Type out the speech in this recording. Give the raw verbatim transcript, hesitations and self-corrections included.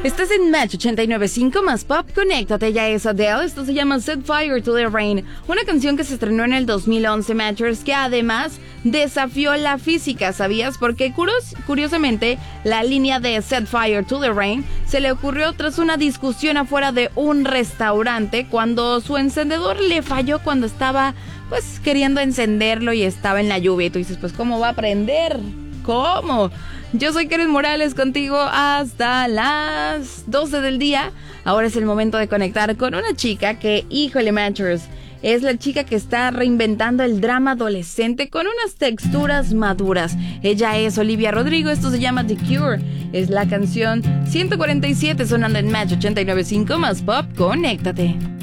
Estás en Match ochenta y nueve punto cinco más Pop, conéctate, ya es Adele. Esto se llama Set Fire to the Rain, una canción que se estrenó en el dos mil once, Matchers, que además desafió la física, ¿sabías? Porque curios, curiosamente la línea de Set Fire to the Rain se le ocurrió tras una discusión afuera de un restaurante cuando su encendedor le falló cuando estaba pues queriendo encenderlo y estaba en la lluvia. Y tú dices, pues ¿cómo va a prender? ¿Cómo? Yo soy Karen Morales, contigo hasta las doce del día. Ahora es el momento de conectar con una chica que, híjole, Matchers, es la chica que está reinventando el drama adolescente con unas texturas maduras. Ella es Olivia Rodrigo, esto se llama The Cure. Es la canción ciento cuarenta y siete sonando en Match ochenta y nueve punto cinco más Pop, conéctate.